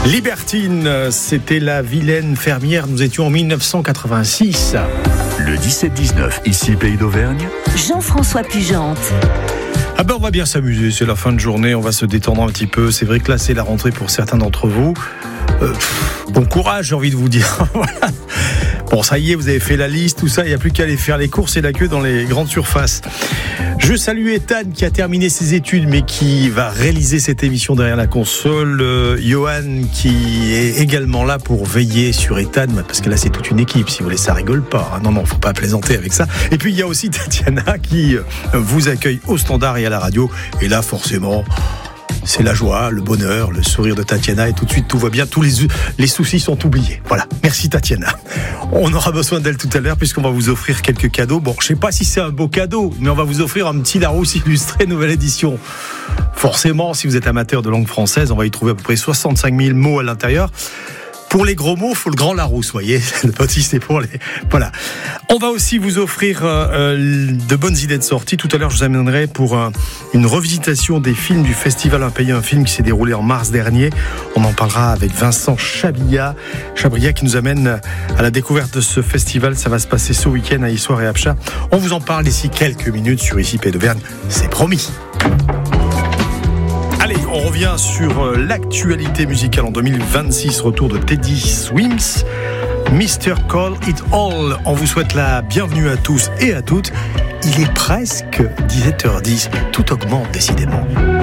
Libertine, c'était la vilaine fermière. Nous étions en 1986. Le 17-19, ici Pays d'Auvergne. Jean-François Pugente. Ah ben on va bien s'amuser, c'est la fin de journée, on va se détendre un petit peu. C'est vrai que là c'est la rentrée pour certains d'entre vous. Bon courage, j'ai envie de vous dire. Voilà. Bon, ça y est, vous avez fait la liste, tout ça, il n'y a plus qu'à aller faire les courses et la queue dans les grandes surfaces. Je salue Ethan qui a terminé ses études mais qui va réaliser cette émission derrière la console. Johan qui est également là pour veiller sur Ethan, parce que là c'est toute une équipe, si vous voulez, ça rigole pas. Non, faut pas plaisanter avec ça. Et puis il y a aussi Tatiana qui vous accueille au standard et à la radio. Et là forcément... c'est la joie, le bonheur, le sourire de Tatiana et tout de suite tout va bien, tous les soucis sont oubliés. Voilà, merci Tatiana. On aura besoin d'elle tout à l'heure puisqu'on va vous offrir quelques cadeaux. Bon, je sais pas si c'est un beau cadeau, mais on va vous offrir un petit Larousse illustré nouvelle édition. Forcément, si vous êtes amateur de langue française, on va y trouver à peu près 65 000 mots à l'intérieur. Pour les gros mots, faut le grand Larousse, voyez. Le petit, c'est pour les... Voilà. On va aussi vous offrir de bonnes idées de sortie. Tout à l'heure, je vous amènerai pour une revisitation des films du Festival Impayé, un film qui s'est déroulé en mars dernier. On en parlera avec Vincent Chabria qui nous amène à la découverte de ce festival. Ça va se passer ce week-end à Issoire et Apcha. On vous en parle d'ici quelques minutes sur Ici Pays d'Auvergne. C'est promis. Allez, on revient sur l'actualité musicale en 2026. Retour de Teddy Swims, Mr. Call It All. On vous souhaite la bienvenue à tous et à toutes. Il est presque 17h10. Tout augmente décidément.